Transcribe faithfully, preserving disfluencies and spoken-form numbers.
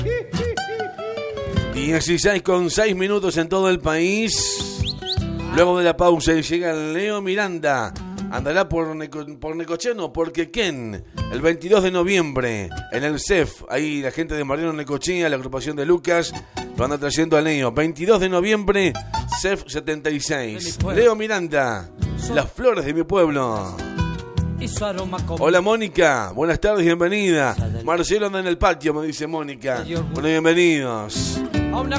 dieciséis con seis minutos en todo el país. Luego de la pausa llega Leo Miranda. Andará por, Neco, por Necochea, no, por Quequén, el veintidós de noviembre, en el C E F. Ahí la gente de Mariano Necochea, la agrupación de Lucas, lo anda trayendo a Leo. veintidós de noviembre, C E F setenta y seis. Leo Miranda, las flores de mi pueblo. Hola Mónica, buenas tardes, bienvenida. Marcelo anda en el patio, me dice Mónica. Bueno, bienvenidos.